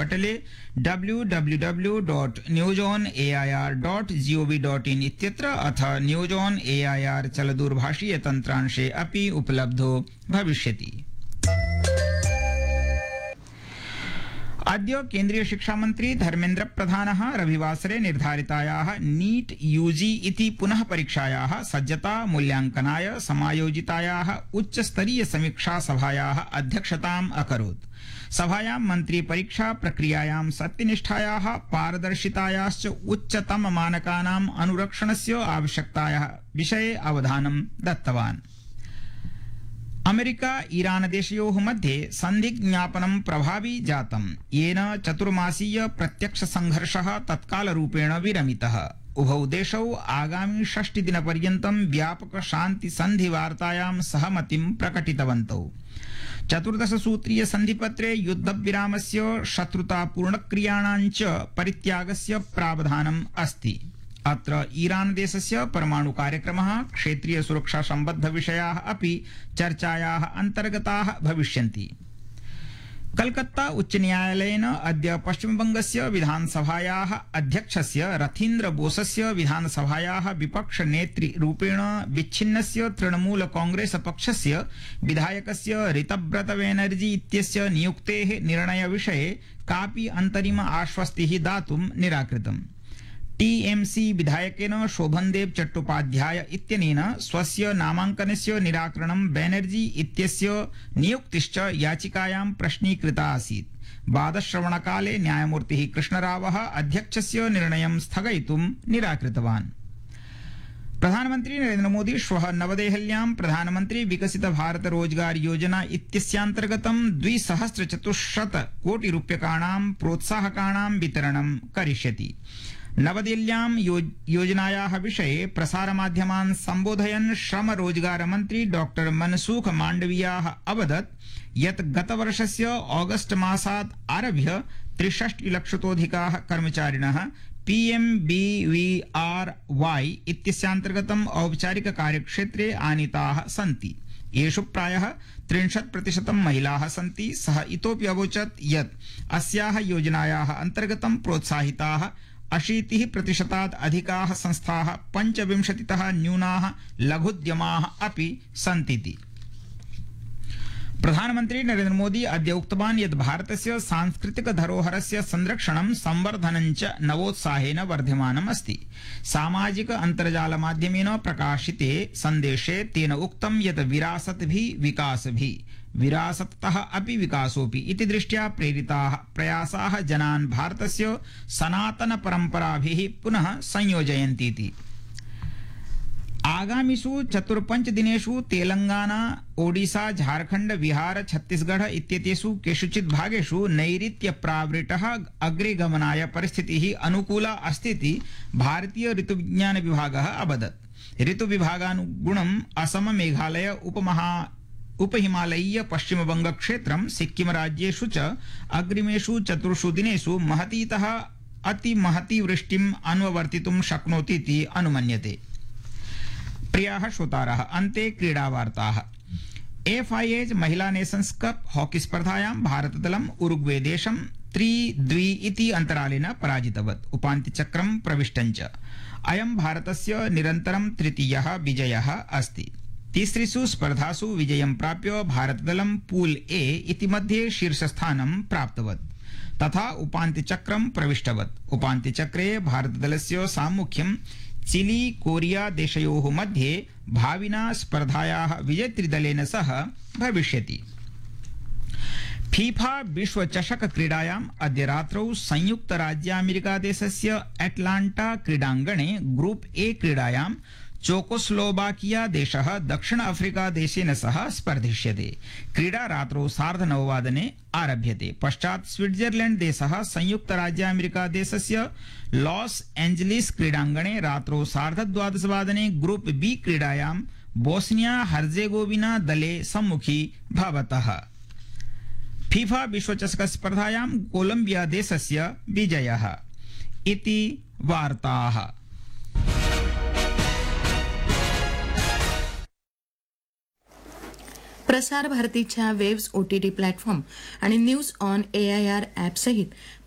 पटले www.newsonair.gov.in इत्यत्र अथ news on AIR चलदूरभाषीय तन्त्रांशे अपि उपलब्धो भविष्यति। अद्य केन्द्रीय शिक्षामन्त्री धर्मेन्द्र प्रधानः रविवासरे निर्धारितायाः नीट यूजी इति पुनः परीक्षायाः सज्जता मूल्यांकनाय समायोजितायाः उच्चस्तरीय समीक्षा सभायाः अध्यक्षताम् अकरोत्। सभायां मन्त्री परीक्षा प्रक्रियायां सत्यनिष्ठायाः पारदर्शितायाश्च उच्चतम मानकानाम् अनुरक्षणस्य आवश्यकतायाः विषये अवधानं दत्तवान्। अमेरिका ईरान देशयोः मध्ये सन्धिज्ञापनं प्रभावी जातम्, येन चतुर्मासीय प्रत्यक्ष संघर्षः तत्कालरूपेण विरमितः। उभौ देशौ आगामि 6 दिनपर्यन्तं व्यापक शान्ति सन्धिवार्तायां सहमतिं प्रकटितवन्तौ। 14 सूत्रीय सन्धिपत्रे युद्धविरामस्य शत्रुतापूर्णक्रियाणां च परित्यागस्य प्रावधानम् अस्ति। अत्र ईरान देशस्य परमाणु कार्यक्रमः, क्षेत्रीय सुरक्षा सम्बद्ध विषयाः अपि चर्चायाः अन्तर्गताः भविष्यन्ति। कलकत्ता उच्च न्यायालयेन अद्य पश्चिमबंगस्य विधानसभायाः अध्यक्षस्य रथीन्द्र बोसस्य विधानसभायाः विपक्ष नेतृरूपेण विच्छिन्नस्य तृणमूल कांग्रेस पक्षस्य विधायकस्य ऋतव्रत बैनर्जी इत्यस्य नियुक्तेः निर्णयविषये कापि अन्तरिम आश्वस्तिः दातुं निराकृतम्। टीएमसी विधायकेन शोभनदेव चट्टोपाध्याय इत्यनेन स्वस्य नामाङ्कनस्य निराकरणं बैनर्जी इत्यस्य नियुक्तिश्च याचिकायां प्रश्नीकृता आसीत्। वादश्रवणकाले न्यायमूर्तिः कृष्णरावः अध्यक्षस्य निर्णयं स्थगयितुं निराकृतवान्। प्रधानमन्त्री नरेन्द्र मोदी श्वः नवदेहल्यां प्रधानमन्त्री विकसित भारत रोजगार योजना इत्यस्यान्तर्गतं 2,400 कोटि रूप्यकाणां प्रोत्साहकाणां वितरणं करिष्यति। नवदिल्ल्यां योजनायाः विषये प्रसारमाध्यमान् सम्बोधयन् श्रम रोजगार मन्त्री डॉक्टर मनसुख माण्डवियाः अवदत् यत् गतवर्षस्य ऑगस्ट मासात् आरभ्य 63 लक्षतोऽधिकाः कर्मचारिणः PMBVRY इत्यस्यान्तर्गतं औपचारिक कार्यक्षेत्रे आनीताः सन्ति। येषु प्रायः 30% महिलाः सन्ति। सः इतोपि अवोचत् यत् अस्याः योजनायाः अन्तर्गतं प्रोत्साहिताः 80% अधिकाः संस्थाः 25तः न्यूनाः लघुद्यमाः अपि सन्तीति। प्रधानमन्त्री नरेन्द्र मोदी अद्य उक्तवान् यत् भारतस्य सांस्कृतिक धरोहरस्य संरक्षणं संवर्धनं च नवोत्साहेन वर्धमानम् अस्ति। सामाजिक अन्तर्जाल माध्यमेन प्रकाशिते सन्देशे तेन उक्तं यत् विरासत् भी विकास भी, विरासतः अपि विकासोऽपि इति दृष्ट्या प्रेरिताः प्रयासाः जनान् भारतस्य सनातन परम्पराभिः पुनः संयोजयन्तीति। आगामिषु 4-5 दिनेषु तेलंगाना, ओडिशा, झारखंड, बिहार, छत्तीसगढ़ इत्येतेषु केषुचित् भागेषु नैऋत्य प्रावृतः अग्रे गमनाय परिस्थितिः अनुकूला अस्तीति भारतीय ऋतुविज्ञान विभागः अवदत्। ऋतुविभागानुगुणम् असम, मेघालय, उपहिमालयीय पश्चिमबंग क्षेत्रं, सिक्किम राज्येषु च अग्रिमेषु 4 दिनेषु महतीतः अतिमहती वृष्टिम् अन्वर्तितुं शक्नोतीति अनुमन्यते। प्रियाः श्रोतारः, अन्ते क्रीडावार्ताः। FIH महिला नेशन्स् कप हॉकी स्पर्धायां भारतदलम् उरुग्वे देशं 3-2 इति अन्तरालेन पराजितवत्, उपान्त्यचक्रं प्रविष्टञ्च। अयं भारतस्य निरन्तरं तृतीयः विजयः अस्ति। तीसृषु स्पर्धासु विजयं प्राप्य भारतदलं पूल ए इति मध्ये शीर्षस्थानं प्राप्तवत् तथा उपान्त्यचक्रं प्रविष्टवत्। उपान्त्यचक्रे भारतदलस्य साम्मुख्यं चिली, कोरिया देशयोः मध्ये भाविना स्पर्धायाः विजेतृदलेन सह भविष्यति। फीफा विश्व चषक क्रीडायाम् अद्य रात्रौ संयुक्त राज्यामेरिका देशस्य एटलांटा क्रीडाङ्गणे ग्रुप ए क्रीडायां चेकोस्लोवाकिया देशः दक्षिण अफ्रीका देशेन सह स्पर्धिष्यते। क्रीडा रात्रौ 9:30 आरभ्यते। पश्चात् स्विट्जरलैंड देशः संयुक्त राज्यामेरिका देशस्य लॉस एंजलिस क्रीडाङ्गणे रात्रौ 12:30 ग्रुप बी क्रीडायां बोस्निया हर्जेगोविना दले सम्मुखी भवतः। फीफा विश्वचषक स्पर्धायां कोलंबिया देशस्य विजयः इति वार्ताः। प्रसार भारतीच्या वेव्स OTT प्लॅटफॉर्म आणि न्यूज ऑन AIR ॲपसहित